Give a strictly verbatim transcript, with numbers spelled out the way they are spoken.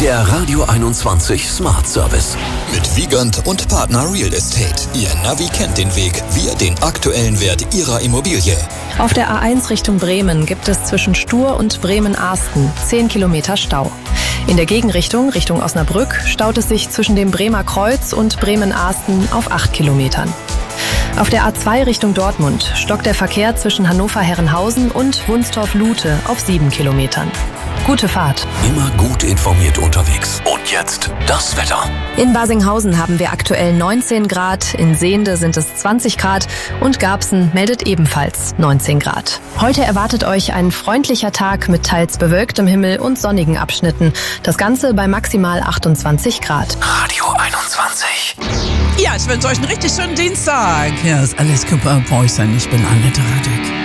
Der Radio einundzwanzig Smart Service. Mit Wiegand und Partner Real Estate. Ihr Navi kennt den Weg, wir den aktuellen Wert Ihrer Immobilie. Auf der A eins Richtung Bremen gibt es zwischen Stur und Bremen-Arsten zehn Kilometer Stau. In der Gegenrichtung, Richtung Osnabrück, staut es sich zwischen dem Bremer Kreuz und Bremen-Arsten auf acht Kilometern. Auf der A zwei Richtung Dortmund stockt der Verkehr zwischen Hannover-Herrenhausen und Wunstorf-Lute auf sieben Kilometern. Gute Fahrt. Immer gut informiert unterwegs. Und jetzt das Wetter. In Basinghausen haben wir aktuell neunzehn Grad, in Sehnde sind es zwanzig Grad und Garbsen meldet ebenfalls neunzehn Grad. Heute erwartet euch ein freundlicher Tag mit teils bewölktem Himmel und sonnigen Abschnitten. Das Ganze bei maximal achtundzwanzig Grad. Radio einundzwanzig. Ja, ich wünsche euch einen richtig schönen Dienstag. Ja, ist alles super, Preußen. Ich bin Annette Radek.